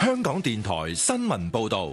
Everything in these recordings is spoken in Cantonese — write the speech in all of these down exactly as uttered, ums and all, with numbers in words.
香港電台新聞報道。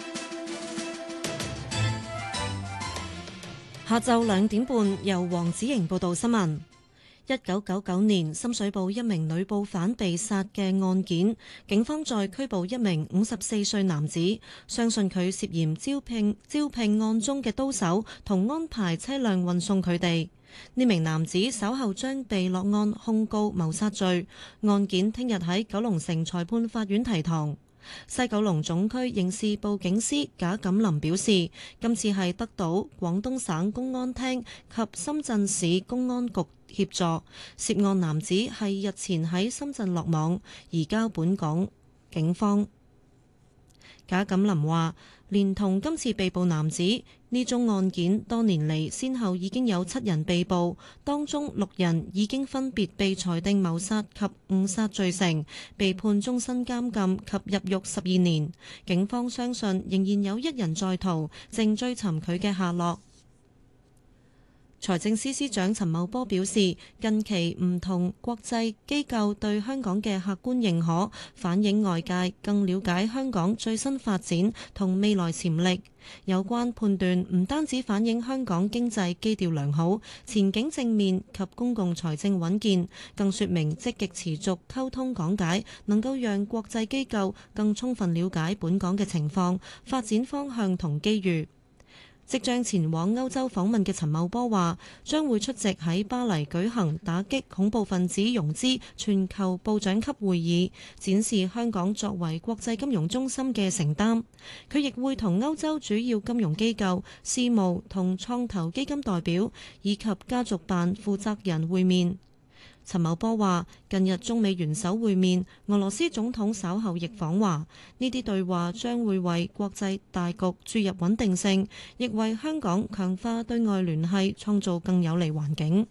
下晝兩點半，由黃子瑩報道新聞。一九九九年深水埗一名女報販被殺嘅案件，警方再拘捕一名五十四歲男子，相信佢涉嫌招聘招聘案中嘅刀手，同安排車輛運送佢哋。呢名男子稍後將被落案控告謀殺罪，案件聽日喺九龍城裁判法院提堂。西九龍總區刑事部警司賈錦林表示，今次係得到廣東省公安廳及深圳市公安局協助，涉案男子係日前喺深圳落網，移交本港警方。賈錦林話，連同今次被捕男子，呢宗案件多年嚟先後已經有七人被捕，當中六人已經分別被裁定謀殺及誤殺罪成，被判終身監禁及入獄十二年。警方相信仍然有一人在逃，正追尋佢嘅下落。財政司司長陳茂波表示，近期唔同國際機構對香港嘅客觀認可，反映外界更了解香港最新發展同未來潛力。有關判斷唔單止反映香港經濟基調良好、前景正面及公共財政穩健，更說明積極持續溝通講解，能夠讓國際機構更充分了解本港嘅情況、發展方向同機遇。即將前往歐洲訪問嘅陳茂波話，將會出席喺巴黎舉行打擊恐怖分子融資全球部長級會議，展示香港作為國際金融中心嘅承擔。佢亦會同歐洲主要金融機構、私募同創投基金代表以及家族辦負責人會面。陳茂波話，近日中美元首會面，俄羅斯總統稍後亦訪華，呢啲對話將會為國際大局注入穩定性，亦為香港強化對外聯繫創造更有利環境。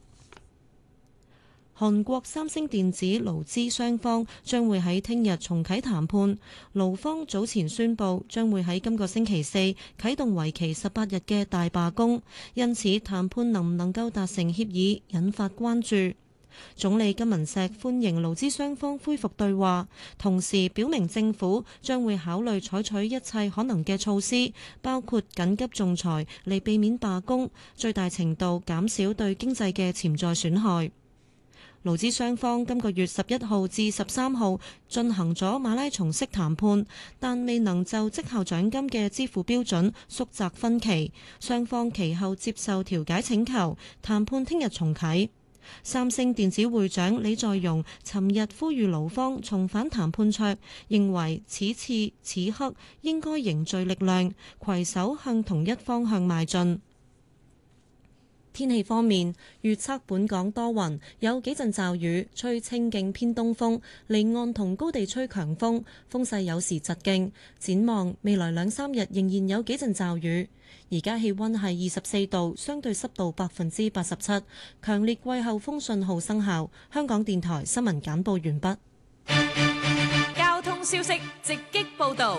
韓國三星電子勞資雙方將會喺聽日重啟談判，勞方早前宣布將會喺今個星期四啟動為期十八日嘅大罷工，因此談判能唔能夠達成協議引發關注。總理金文錫歡迎勞資雙方恢復對話，同時表明政府將會考慮採取一切可能嘅措施，包括緊急仲裁嚟避免罷工，最大程度減少對經濟嘅潛在損害。勞資雙方今個月十一號至十三號進行咗馬拉松式談判，但未能就績效獎金嘅支付標準縮窄分歧，雙方其後接受調解請求，談判聽日重啟。三星電子會長李在鎔尋日呼籲勞方重返談判桌，認為此次此刻應該凝聚力量，攜手向同一方向邁進。天氣方面，預測本港多雲，有幾陣驟雨，吹清勁偏東風，離岸同高地吹強風，風勢有時疾勁。展望未來兩三日仍然有幾陣驟雨。而家氣溫係二十四度，相對濕度百分之八十七，強烈季候風信號生效。香港電台新聞簡報完畢。 交通消息直擊報道。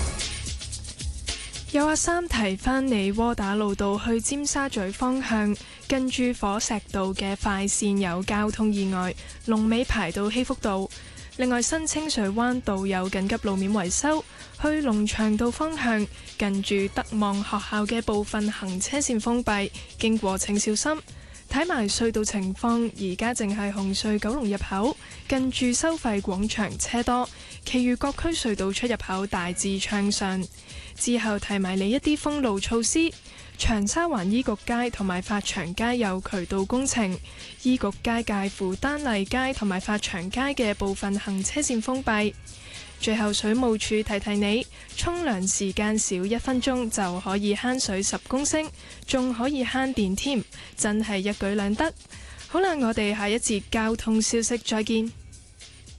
有阿三提返你窩打老道去尖沙咀方向，近住火石道嘅快線有交通意外，龍尾排到希福道。另外，新清水灣道有緊急路面維修，去龍翔道方向近住德望學校嘅部分行車線封閉，經過請小心。睇埋隧道情況，而家淨係紅隧九龍入口近住收費廣場車多，其餘各區隧道出入口大致暢順。之後提埋你一啲封路措施，長沙灣醫局街同埋發祥街有渠道工程，醫局街介乎丹麗街同埋發祥街嘅部分行車線封閉。最後水務署提提你，沖涼時間少一分鐘就可以慳水十公升，仲可以慳電添，真係一舉兩得。好啦，我哋下一節交通消息再見。